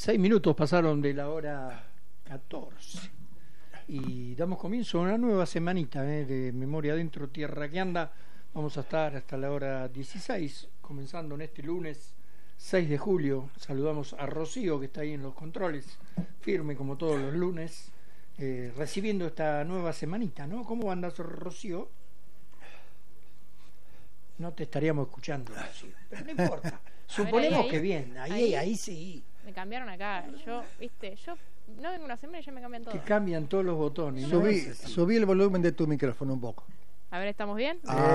6 minutos pasaron de la hora 14 y damos comienzo a una nueva semanita de Memoria Adentro, Tierra que Anda. Vamos a estar hasta la hora 16, comenzando en este lunes 6 de julio. Saludamos a Rocío, que está ahí en los controles, firme como todos los lunes, recibiendo esta nueva semanita, ¿no? ¿Cómo andas, Rocío? No te estaríamos escuchando, Rocío, pero no importa. Suponemos que bien, ahí sí. Me cambiaron acá, yo no vengo una semana y ya me cambian todo. Que cambian todos los botones. Subí el volumen de tu micrófono un poco. A ver, ¿estamos bien?